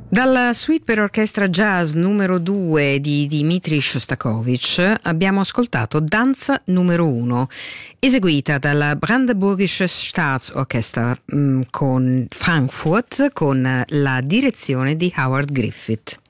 Dalla suite per orchestra jazz numero 2 di Dmitri Shostakovich abbiamo ascoltato Danza numero 1, eseguita dalla Brandenburgisches Staatsorchester con Frankfurt con la direzione di Howard Griffith.